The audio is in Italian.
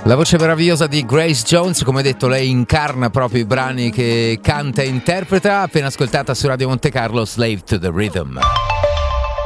La voce meravigliosa di Grace Jones, come detto lei incarna proprio i brani che canta e interpreta. Appena ascoltata su Radio Monte Carlo, Slave to the Rhythm.